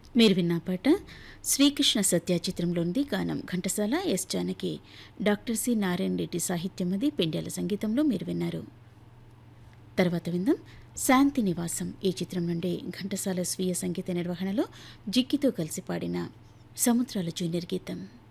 మీరు విన్న పాట శ్రీకృష్ణ సత్య చిత్రంలోనిది. గానం Ghantasala, yes Janaki, doctor C Narayana Reddy సాహిత్యం, అది పెండ్యాల సంగీతంలో మీరు విన్నారు. తర్వాత విందాం శాంతి నివాసం ఈ చిత్రం నుండి ఘంటసాల స్వీయ సంగీత నిర్వహణలో జిక్కితో కలిసి పాడిన సముద్రాల జూనియర్ గీతం.